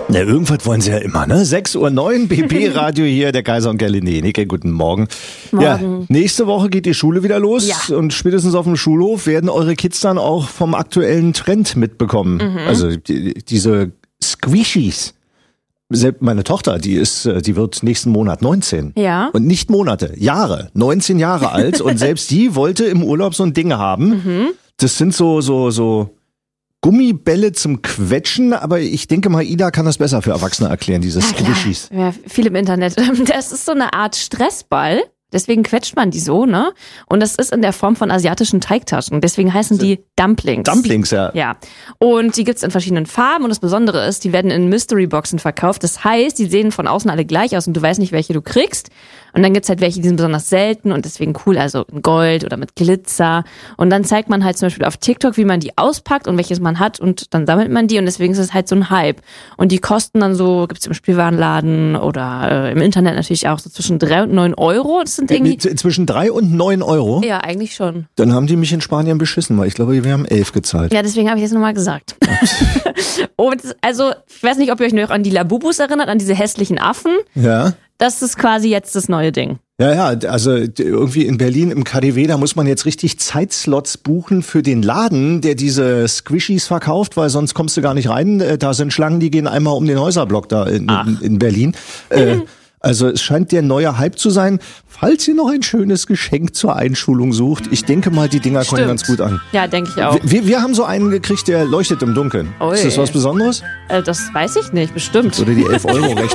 Na, irgendwas wollen sie ja immer, ne? 6:09 Uhr, BP-Radio hier, der Kaiser und Gerlinde. Nicke, guten Morgen. Morgen. Ja, nächste Woche geht die Schule wieder los Ja. und spätestens auf dem Schulhof werden eure Kids dann auch vom aktuellen Trend mitbekommen. Also diese Squishies. Selbst meine Tochter, die wird nächsten Monat 19. Ja. Und nicht Monate, Jahre. 19 Jahre alt und selbst die wollte im Urlaub so ein Ding haben. Das sind so Gummibälle zum Quetschen, aber ich denke mal, Ida kann das besser für Erwachsene erklären, diese Squishies. Ja, viel im Internet. Das ist so eine Art Stressball. Deswegen quetscht man die so, ne? Und das ist in der Form von asiatischen Teigtaschen. Deswegen heißen die Dumplings. Dumplings, ja. Ja. Und die gibt's in verschiedenen Farben. Und das Besondere ist, die werden in Mystery-Boxen verkauft. Das heißt, die sehen von außen alle gleich aus und du weißt nicht, welche du kriegst. Und dann gibt's halt welche, die sind besonders selten und deswegen cool, also in Gold oder mit Glitzer. Und dann zeigt man halt zum Beispiel auf TikTok, wie man die auspackt und welches man hat und dann sammelt man die und deswegen ist es halt so ein Hype. Und die kosten dann so, gibt's im Spielwarenladen oder im Internet natürlich auch so zwischen 3 und 9 Euro. Das sind irgendwie... Zwischen 3 und 9 Euro? Ja, eigentlich schon. Dann haben die mich in Spanien beschissen, weil ich glaube, wir haben 11 gezahlt. Ja, deswegen habe ich das nochmal gesagt. Und also, ich weiß nicht, ob ihr euch noch an die Labubus erinnert, an diese hässlichen Affen. Ja. Das ist quasi jetzt das neue Ding. Ja, also irgendwie in Berlin im KaDeWe, da muss man jetzt richtig Zeitslots buchen für den Laden, der diese Squishies verkauft, weil sonst kommst du gar nicht rein. Da sind Schlangen, die gehen einmal um den Häuserblock da in Berlin. Also es scheint der neue Hype zu sein. Falls ihr noch ein schönes Geschenk zur Einschulung sucht, ich denke mal, die Dinger kommen ganz gut an. Ja, denke ich auch. Wir haben so einen gekriegt, der leuchtet im Dunkeln. Ui. Ist das was Besonderes? Das weiß ich nicht, bestimmt. Oder die 11 Euro recht